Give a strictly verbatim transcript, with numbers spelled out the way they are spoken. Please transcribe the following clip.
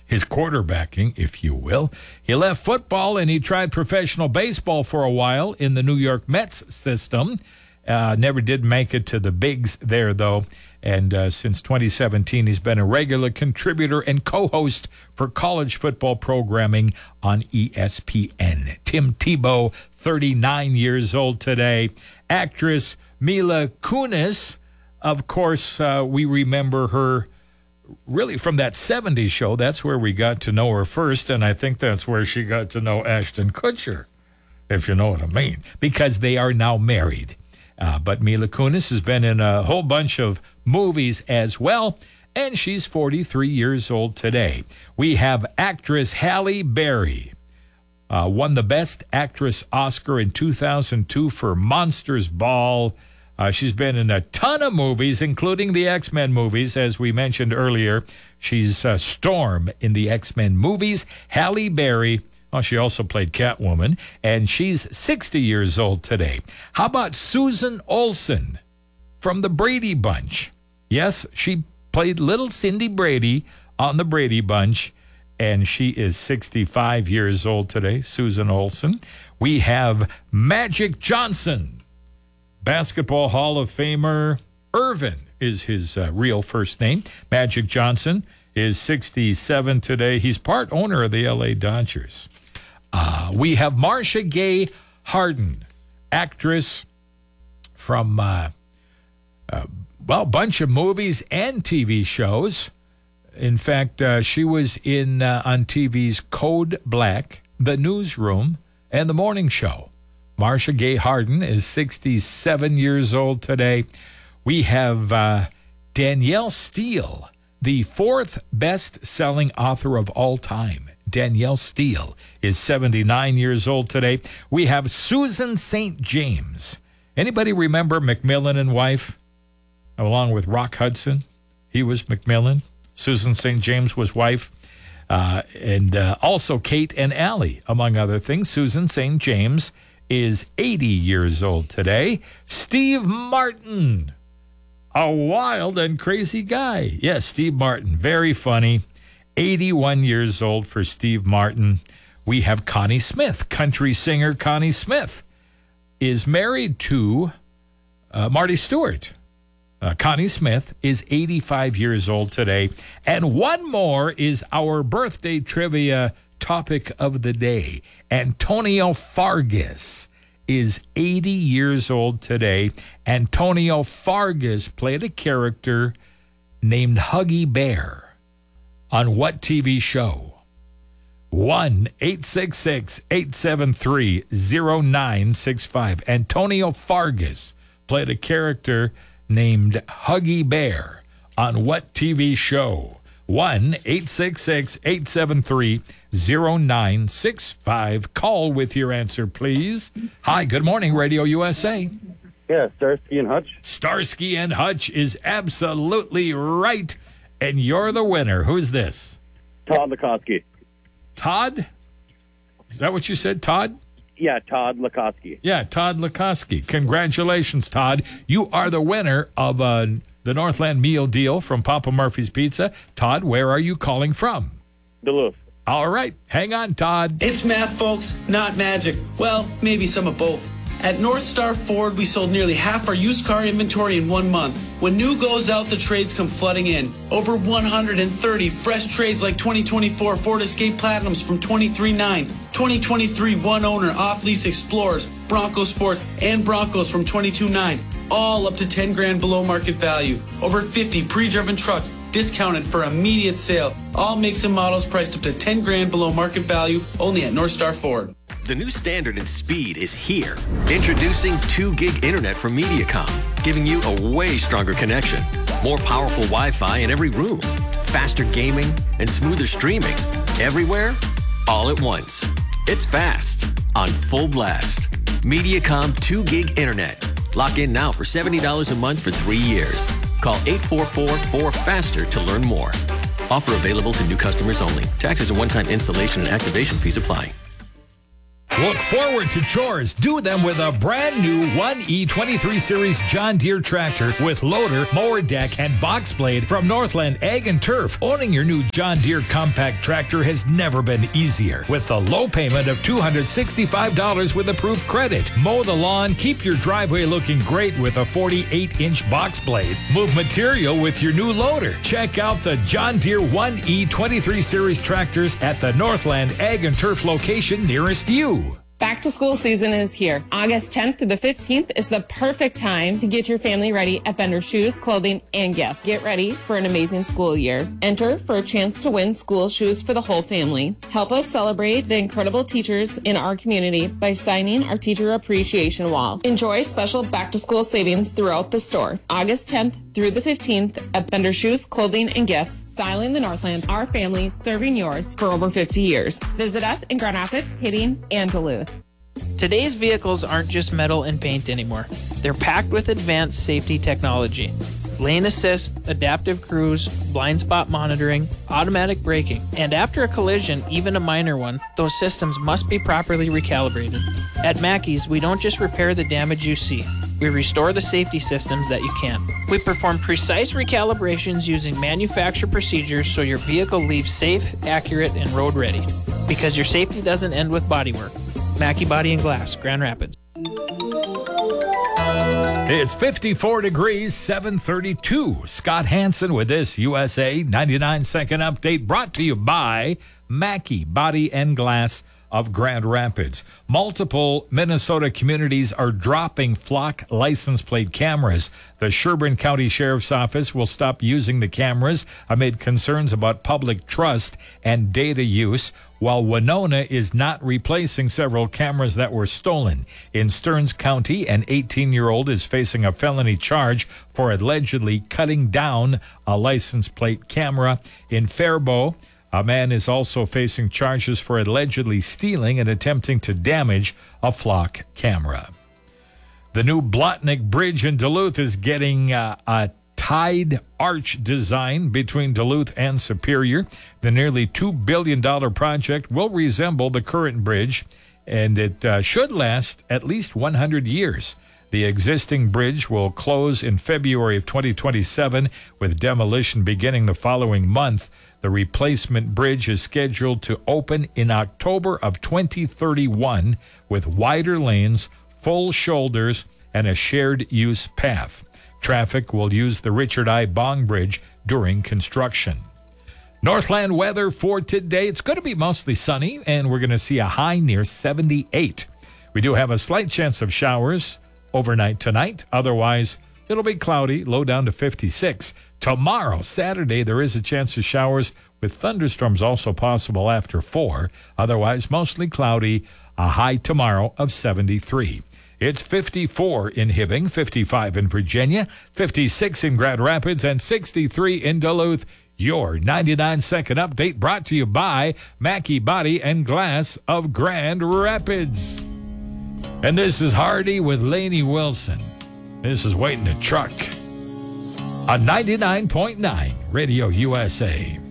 his quarterbacking, if you will. He left football and he tried professional baseball for a while in the New York Mets system. Uh, never did make it to the bigs there, though. And uh, since twenty seventeen, he's been a regular contributor and co-host for college football programming on E S P N. Tim Tebow, thirty-nine years old today. Actress Mila Kunis, of course, uh, we remember her really from that seventies show. That's where we got to know her first, and I think that's where she got to know Ashton Kutcher, if you know what I mean, because they are now married. Uh, but Mila Kunis has been in a whole bunch of movies as well, and she's forty-three years old today. We have actress Halle Berry, uh, won the Best Actress Oscar in two thousand two for Monsters Ball. Uh, she's been in a ton of movies, including the X-Men movies, as we mentioned earlier. She's uh, Storm in the X-Men movies. Halle Berry. Oh, she also played Catwoman, and she's sixty years old today. How about Susan Olsen from the Brady Bunch? Yes, she played little Cindy Brady on the Brady Bunch, and she is sixty-five years old today, Susan Olsen. We have Magic Johnson, Basketball Hall of Famer. Irvin is his uh, real first name. Magic Johnson is sixty-seven today. He's part owner of the L A Dodgers. Uh, we have Marcia Gay Harden, actress from, uh, uh, well, a bunch of movies and T V shows. In fact, uh, she was in uh, on T V's Code Black, The Newsroom, and The Morning Show. Marcia Gay Harden is sixty-seven years old today. We have uh, Danielle Steele, the fourth best-selling author of all time. Danielle Steele is seventy-nine years old today. We have Susan Saint James. Anybody remember Macmillan and Wife, along with Rock Hudson? He was Macmillan. Susan Saint James was wife. Uh, and uh, also Kate and Allie, among other things. Susan Saint James is eighty years old today. Steve Martin, a wild and crazy guy. Yes, Steve Martin, very funny. eighty-one years old for Steve Martin. We have Connie Smith, country singer Connie Smith, is married to uh, Marty Stewart. Uh, Connie Smith is eighty-five years old today. And one more is our birthday trivia topic of the day. Antonio Fargas is eighty years old today. Antonio Fargas played a character named Huggy Bear on what T V show? one eight six six, eight seven three, zero nine six five. Antonio Fargas played a character named Huggy Bear on what T V show? one eight six six, eight seven three, zero nine six five. Call with your answer, please. Hi, good morning, Radio U S A. Yeah, Starsky and Hutch. Starsky and Hutch is absolutely right, and you're the winner. Who's this? Todd Lukoski. Todd? Is that what you said, Todd? Yeah, Todd Lukoski. Yeah, Todd Lukoski. Congratulations, Todd. You are the winner of uh, the Northland Meal Deal from Papa Murphy's Pizza. Todd, where are you calling from? Duluth. All right. Hang on, Todd. It's math, folks, not magic. Well, maybe some of both. At North Star Ford, we sold nearly half our used car inventory in one month. When new goes out, the trades come flooding in. Over one hundred thirty fresh trades like twenty twenty-four Ford Escape Platinums from twenty-three nine, twenty twenty-three one-owner off-lease Explorers, Bronco Sports, and Broncos from twenty-two nine, all up to ten grand below market value. Over fifty pre-driven trucks discounted for immediate sale. All makes and models priced up to ten grand below market value, only at North Star Ford. The new standard in speed is here. Introducing two gig internet from Mediacom, giving you a way stronger connection. More powerful Wi-Fi in every room. Faster gaming and smoother streaming. Everywhere, all at once. It's fast, on full blast. Mediacom two gig internet. Lock in now for seventy dollars a month for three years. Call eight four four, four faster to learn more. Offer available to new customers only. Taxes and one-time installation and activation fees apply. Look forward to chores. Do them with a brand new one E twenty-three Series John Deere tractor with loader, mower deck, and box blade from Northland Ag and Turf. Owning your new John Deere compact tractor has never been easier. With the low payment of two hundred sixty-five dollars with approved credit. Mow the lawn, keep your driveway looking great with a forty-eight inch box blade. Move material with your new loader. Check out the John Deere one E twenty-three Series tractors at the Northland Ag and Turf location nearest you. Back to school season is here. August tenth through the fifteenth is the perfect time to get your family ready at Bender Shoes, Clothing, and Gifts. Get ready for an amazing school year. Enter for a chance to win school shoes for the whole family. Help us celebrate the incredible teachers in our community by signing our Teacher Appreciation Wall. Enjoy special back to school savings throughout the store. August tenth through the fifteenth at Bender Shoes, Clothing, and Gifts. Styling the Northland, our family serving yours for over fifty years. Visit us in Grand Rapids, Hidding, and Duluth. Today's vehicles aren't just metal and paint anymore. They're packed with advanced safety technology. Lane assist, adaptive cruise, blind spot monitoring, automatic braking, and after a collision, even a minor one, those systems must be properly recalibrated. At Mackey's, we don't just repair the damage you see. We restore the safety systems that you can't. We perform precise recalibrations using manufacturer procedures so your vehicle leaves safe, accurate, and road ready. Because your safety doesn't end with bodywork. Mackey Body and Glass, Grand Rapids. It's fifty-four degrees, seven thirty-two. Scott Hansen with this U S A ninety-nine second update brought to you by Mackey Body and Glass of Grand Rapids. Multiple Minnesota communities are dropping flock license plate cameras. The Sherburne County Sheriff's Office will stop using the cameras amid concerns about public trust and data use, while Winona is not replacing several cameras that were stolen. In Stearns County, an eighteen-year-old is facing a felony charge for allegedly cutting down a license plate camera. In Faribault, a man is also facing charges for allegedly stealing and attempting to damage a flock camera. The new Blotnick Bridge in Duluth is getting uh, a tied arch design between Duluth and Superior. The nearly two billion dollars project will resemble the current bridge, and it uh, should last at least one hundred years. The existing bridge will close in February of twenty twenty-seven, with demolition beginning the following month. The replacement bridge is scheduled to open in October of twenty thirty-one with wider lanes, full shoulders, and a shared use path. Traffic will use the Richard I. Bong Bridge during construction. Northland weather for today. It's going to be mostly sunny, and we're going to see a high near seventy-eight. We do have a slight chance of showers overnight tonight. Otherwise, it'll be cloudy, low down to fifty-six. Tomorrow, Saturday, there is a chance of showers with thunderstorms also possible after four. Otherwise, mostly cloudy, a high tomorrow of seventy-three. It's fifty-four in Hibbing, fifty-five in Virginia, fifty-six in Grand Rapids, and sixty-three in Duluth. Your ninety-nine second update brought to you by Mackey Body and Glass of Grand Rapids. And this is Hardy with Lainey Wilson. This is Waiting to Truck on ninety-nine point nine Radio U S A.